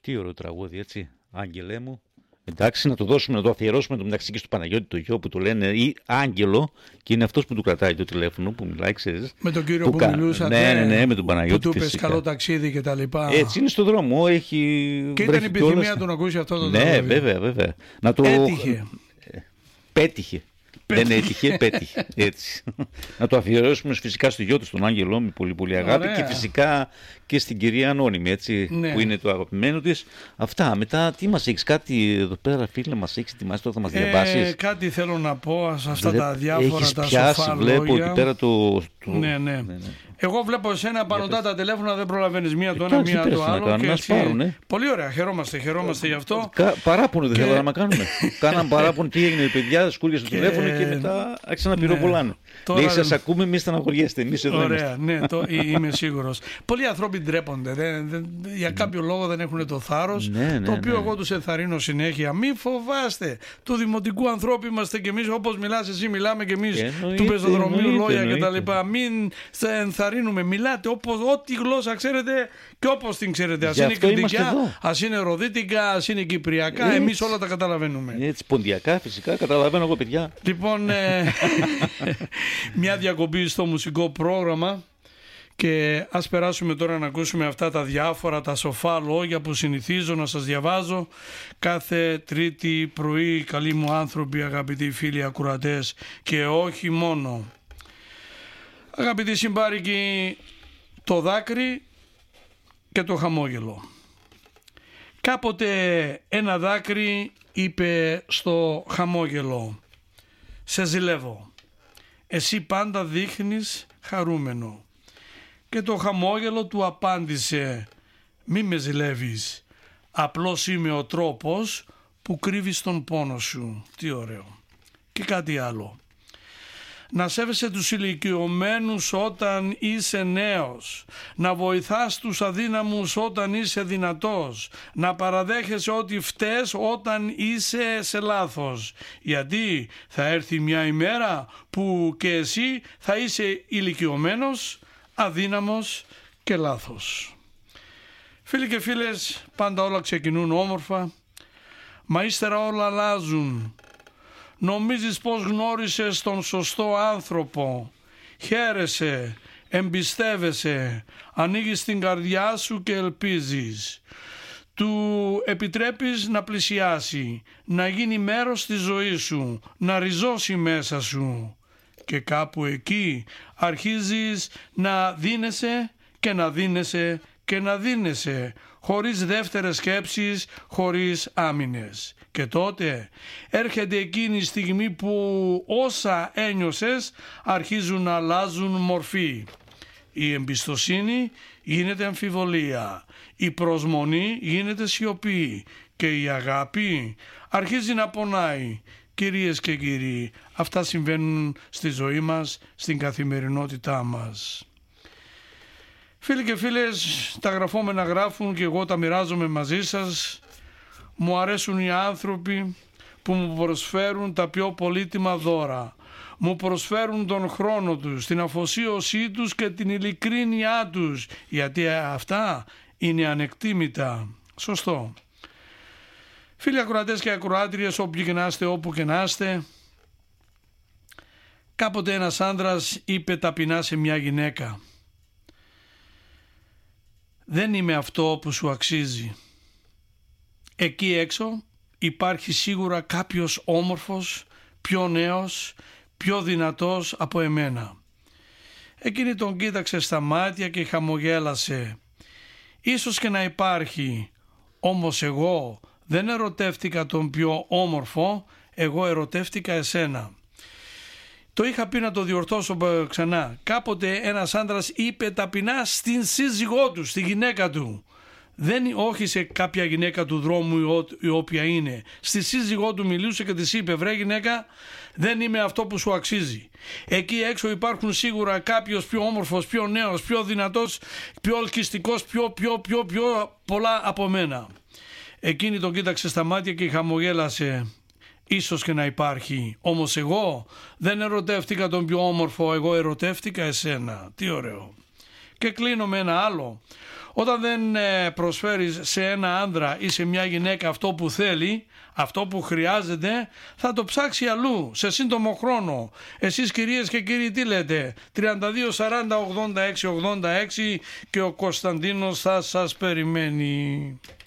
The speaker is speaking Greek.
Τι ωραίο τραγούδι, έτσι. Άγγελέ μου. Εντάξει, να το δώσουμε, να το αφιερώσουμε το μεταξύ και στο Παναγιώτη το γιο που το λένε ή Άγγελο, και είναι αυτός που του κρατάει το τηλέφωνο, που μιλάει, ξέρεις. Με τον κύριο που μιλούσατε. Ναι, με τον Παναγιώτη. Που του είπες καλό ταξίδι και τα λοιπά. Έτσι, είναι στο δρόμο, έχει. Και ήταν η επιθυμία του να ακούσει αυτό το τραγούδι. Ναι, βέβαια. Να το. Πέτυχε. Δεν έτυχε, πέτυχε. Έτσι. Να το αφιερώσουμε φυσικά στο γιο του, στον Άγγελό, με πολύ πολύ αγάπη. Ωραία. Και φυσικά και στην κυρία Ανώνυμη, έτσι, ναι, που είναι το αγαπημένο της. Αυτά. Μετά, τι μας έχεις, κάτι εδώ πέρα, φίλε, μας έχεις ετοιμάσει, τώρα θα μας διαβάσεις. Κάτι θέλω να πω σε αυτά τα διάφορα έχεις τα πιάσει, σοφά βλέπω λόγια. ότι πέρα το. Ναι. Εγώ βλέπω εσένα πανωτά τα τηλέφωνα, δεν προλαβαίνεις μία το ένα, μία το άλλο. Και έτσι... Πολύ ωραία, χαιρόμαστε γι' αυτό. Παράπονο δεν θέλω να κάνουμε. Κάναμε παράπονο, τι έγινε, παιδιά, σκούργια στο τηλέφωνο και μετά άρχισαν να πυροβολάνε. Λέει, σας ακούμε, μη στεναχωριέστε. Ωραία, ναι, είμαι σίγουρος. Πολλοί άνθρωποι ντρέπονται. Για κάποιο λόγο δεν έχουν το θάρρος. Το οποίο εγώ τους ενθαρρύνω συνέχεια. Μην φοβάστε. Του δημοτικού ανθρώπου είμαστε κι εμείς. Όπως μιλάς εσύ, μιλάμε κι εμείς. Του πεζοδρομίου λόγια κτλ. Μην ενθαρρύνουμε. Μιλάτε ό,τι γλώσσα ξέρετε και όπως την ξέρετε. Ας είναι κριτικά, ας είναι ροδίτικα, ας είναι κυπριακά. Εμείς όλα τα καταλαβαίνουμε. Έτσι, ποντιακά φυσικά, καταλαβαίνω εγώ, παιδιά. Λοιπόν, μια διακοπή στο μουσικό πρόγραμμα και ας περάσουμε τώρα να ακούσουμε αυτά τα διάφορα, τα σοφά λόγια που συνηθίζω να σας διαβάζω κάθε Τρίτη πρωί. Καλοί μου άνθρωποι, αγαπητοί φίλοι ακροατές και όχι μόνο. Αγαπητοί συμπάρικοι, το δάκρυ και το χαμόγελο. Κάποτε ένα δάκρυ είπε στο χαμόγελο, σε ζηλεύω, εσύ πάντα δείχνεις χαρούμενο. Και το χαμόγελο του απάντησε, μη με ζηλεύεις, απλώς είμαι ο τρόπος που κρύβεις τον πόνο σου. Τι ωραίο. Και κάτι άλλο. Να σέβεσαι τους ηλικιωμένους όταν είσαι νέος, να βοηθάς τους αδύναμους όταν είσαι δυνατός, να παραδέχεσαι ότι φταίς όταν είσαι σε λάθος, γιατί θα έρθει μια ημέρα που και εσύ θα είσαι ηλικιωμένος, αδύναμος και λάθος. Φίλοι και φίλες, πάντα όλα ξεκινούν όμορφα, μα ύστερα όλα αλλάζουν. Νομίζεις πως γνώρισες τον σωστό άνθρωπο, χαίρεσαι, εμπιστεύεσαι, ανοίγεις την καρδιά σου και ελπίζεις. Του επιτρέπεις να πλησιάσει, να γίνει μέρος της ζωής σου, να ριζώσει μέσα σου. Και κάπου εκεί αρχίζεις να δίνεσαι και να δίνεσαι και να δίνεσαι, χωρίς δεύτερες σκέψεις, χωρίς άμυνες. Και τότε έρχεται εκείνη η στιγμή που όσα ένιωσες αρχίζουν να αλλάζουν μορφή. Η εμπιστοσύνη γίνεται αμφιβολία, η προσμονή γίνεται σιωπή και η αγάπη αρχίζει να πονάει. Κυρίες και κύριοι, αυτά συμβαίνουν στη ζωή μας, στην καθημερινότητά μας. Φίλοι και φίλες, τα γραφόμενα γράφουν και εγώ τα μοιράζομαι μαζί σας. Μου αρέσουν οι άνθρωποι που μου προσφέρουν τα πιο πολύτιμα δώρα. Μου προσφέρουν τον χρόνο τους, την αφοσίωσή τους και την ειλικρίνειά τους, γιατί αυτά είναι ανεκτήμητα. Σωστό. Φίλοι ακροατές και ακροάτριες, όποιοι και να είστε, όπου και να είστε, κάποτε ένας άντρας είπε ταπεινά σε μια γυναίκα, δεν είμαι αυτό που σου αξίζει. Εκεί έξω υπάρχει σίγουρα κάποιος όμορφος, πιο νέος, πιο δυνατός από εμένα. Εκείνη τον κοίταξε στα μάτια και χαμογέλασε. Ίσως και να υπάρχει, όμως εγώ δεν ερωτεύτηκα τον πιο όμορφο, εγώ ερωτεύτηκα εσένα. Το είχα πει να το διορθώσω ξανά. Κάποτε ένας άντρας είπε ταπεινά στην σύζυγό του, στη γυναίκα του. Όχι σε κάποια γυναίκα του δρόμου η οποία είναι. Στη σύζυγό του μιλούσε και της είπε, βρε γυναίκα, δεν είμαι αυτό που σου αξίζει. Εκεί έξω υπάρχουν σίγουρα κάποιος πιο όμορφος, πιο νέος, πιο δυνατός, πιο ελκυστικός, πιο πολλά από μένα. Εκείνη τον κοίταξε στα μάτια και χαμογέλασε. Ίσως και να υπάρχει, όμως εγώ δεν ερωτεύτηκα τον πιο όμορφο, εγώ ερωτεύτηκα εσένα. Τι ωραίο. Και κλείνω με ένα άλλο. Όταν δεν προσφέρεις σε ένα άνδρα ή σε μια γυναίκα αυτό που θέλει, αυτό που χρειάζεται, θα το ψάξει αλλού σε σύντομο χρόνο. Εσείς κυρίες και κύριοι τι λέτε? 32 40 86 86 και ο Κωνσταντίνος θα σας περιμένει.